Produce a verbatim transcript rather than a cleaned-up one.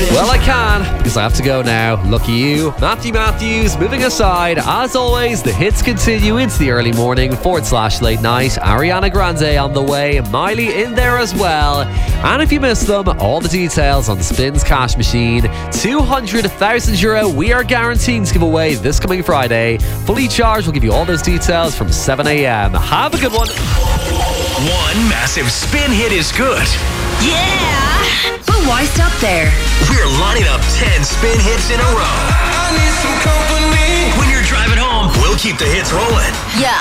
Well, I can, because I have to go now. Lucky you. Matthew Matthews, moving aside. As always, the hits continue into the early morning forward slash late night. Ariana Grande on the way. Miley in there as well. And if you missed them, all the details on Spins Cash Machine. two hundred thousand euro we are guaranteeing to give away this coming Friday. Fully charged, we'll give you all those details from seven a.m. Have a good one. One massive spin hit is good. Yeah! But why stop there? We're lining up ten spin hits in a row. I need some company. When you're driving home, we'll keep the hits rolling. Yeah.